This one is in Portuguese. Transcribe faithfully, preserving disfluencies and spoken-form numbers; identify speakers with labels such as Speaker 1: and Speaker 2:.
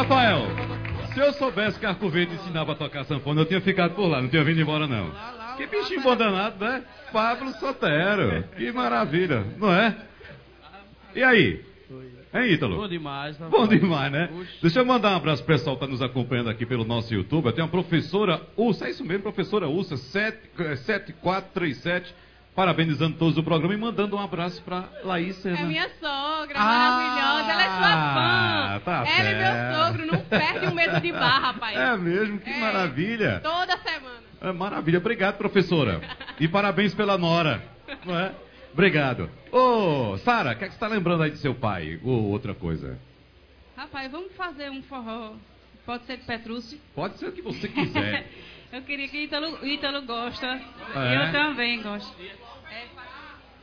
Speaker 1: Rafael, se eu soubesse que Arco Verde ensinava a tocar sanfona, eu tinha ficado por lá, não tinha vindo embora não. Que bichinho bom danado, né? Pablo Sotero, que maravilha, não é? E aí? Hein, Ítalo?
Speaker 2: Bom demais. Tá
Speaker 1: Bom demais, né?
Speaker 2: Puxa.
Speaker 1: Deixa eu mandar um abraço pro pessoal que está nos acompanhando aqui pelo nosso YouTube. Tem uma professora Ursa, é isso mesmo, professora Ursa, sete quatro três sete, parabenizando todos do programa e mandando um abraço para Laís.
Speaker 3: É
Speaker 1: né?
Speaker 3: minha sogra,
Speaker 1: Ah,
Speaker 3: maravilhosa. Ela é sua fã.
Speaker 1: tá
Speaker 3: Ela é
Speaker 1: certo.
Speaker 3: meu sogro, não perde um mês de bar, rapaz.
Speaker 1: É mesmo, que
Speaker 3: É,
Speaker 1: maravilha.
Speaker 3: Toda semana.
Speaker 1: É, maravilha, obrigado, professora. E parabéns pela nora, não é? Obrigado. Ô, Sara, o que, é que você está lembrando aí de seu pai? Ou outra coisa?
Speaker 4: Rapaz, vamos fazer um forró. Pode ser de Petrúcio?
Speaker 1: Pode ser o que você quiser.
Speaker 4: Eu queria que Ítalo, Ítalo gosta.
Speaker 1: É?
Speaker 4: Eu também gosto.
Speaker 3: É,